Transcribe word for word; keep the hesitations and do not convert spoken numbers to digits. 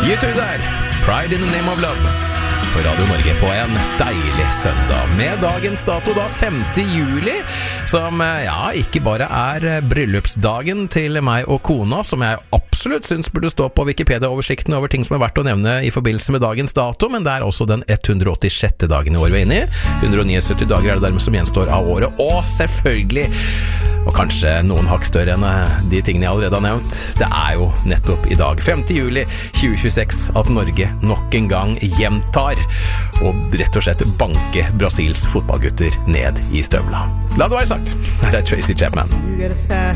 U to der, Pride in the Name of Love på Radio Norge på en deilig søndag med dagens dato da femte juli, som ja, ikke bare er bryllupsdagen til meg og kona, som jeg absolutt synes burde stå på Wikipedia-oversikten over ting som er verdt å nevne i forbindelse med dagens dato, men det er også den hundre og åttisjette dagen i år vi er inne i. hundre og syttini dager er det dermed som gjenstår av året, og selvfølgelig, og kanskje noen hakk større enn de tingene jeg allerede har nevnt, det er jo nettopp i dag, femte juli tjue tjueseks, at Norge nok en gang gjentar og rett og slett banke Brasils fotballgutter ned i støvla. La det være sagt, her er Tracy Chapman. You got a